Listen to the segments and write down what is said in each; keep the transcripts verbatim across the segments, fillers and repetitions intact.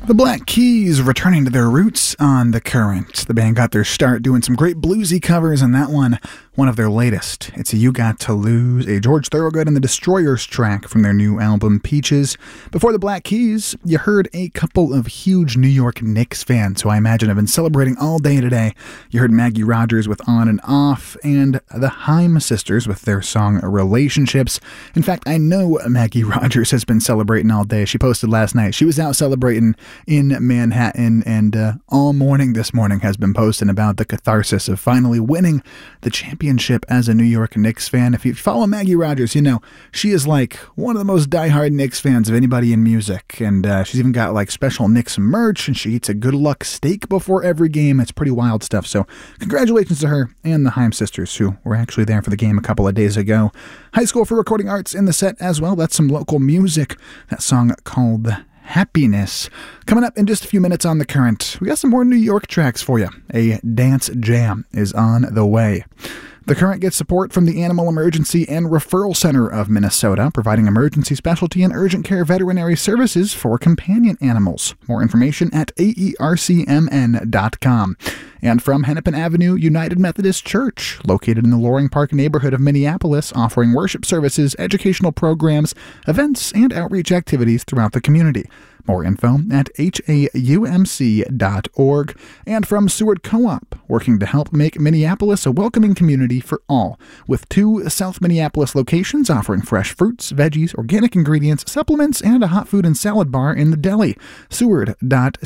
The Black Keys returning to their roots on The Current. The band got their start doing some great bluesy covers, and that one, one of their latest. It's a You Got to Lose, a George Thorogood and the Destroyers track from their new album Peaches. Before The Black Keys, you heard a couple of huge New York Knicks fans who I imagine have been celebrating all day today. You heard Maggie Rogers with On and Off, and the Haim sisters with their song Relationships. In fact, I know Maggie Rogers has been celebrating all day. She posted last night. She was out celebrating in Manhattan, and uh, all morning this morning has been posting about the catharsis of finally winning the championship as a New York Knicks fan. If you follow Maggie Rogers, you know she is like one of the most diehard Knicks fans of anybody in music, and uh, she's even got like special Knicks merch, and she eats a good luck steak before every game. It's pretty wild stuff, so congratulations to her and the Haim sisters, who were actually there for the game a couple of days ago. High School for Recording Arts in the set as well. That's some local music. That song called Happiness. Coming up in just a few minutes on The Current, we got some more New York tracks for you. A dance jam is on the way. The Current gets support from the Animal Emergency and Referral Center of Minnesota, providing emergency specialty and urgent care veterinary services for companion animals. More information at A E R C M N dot com. And from Hennepin Avenue United Methodist Church, located in the Loring Park neighborhood of Minneapolis, offering worship services, educational programs, events, and outreach activities throughout the community. More info at H A U M C dot org. And from Seward Co-op, working to help make Minneapolis a welcoming community for all, with two South Minneapolis locations offering fresh fruits, veggies, organic ingredients, supplements, and a hot food and salad bar in the deli. Seward dot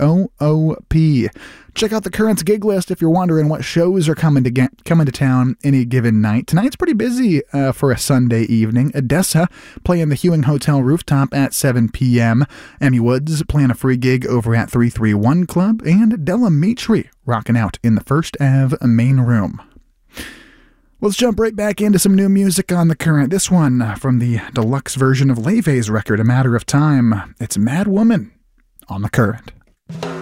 coop. Check out the Current's gig list if you're wondering what shows are coming to get, coming to town any given night. Tonight's pretty busy uh, for a Sunday evening. Odessa playing the Hewing Hotel rooftop at seven p.m. Emmy Woods playing a free gig over at three three one Club, and Della Mitri rocking out in the First Ave main room. Let's jump right back into some new music on The Current. This one from the deluxe version of Leve's record, A Matter of Time. It's Mad Woman on The Current.